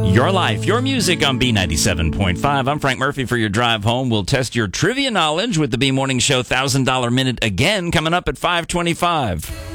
Your life, your music on B97.5. I'm Frank Murphy for your drive home. We'll test your trivia knowledge with the B Morning Show $1,000 Minute again coming up at 5:25.